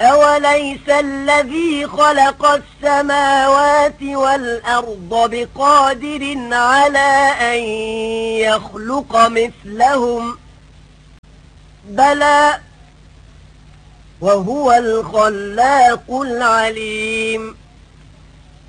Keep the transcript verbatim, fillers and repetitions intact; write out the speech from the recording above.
أوليس الذي خلق السماوات والأرض بقادر على أن يخلق مثلهم؟ بلى وهو الخلاق العليم.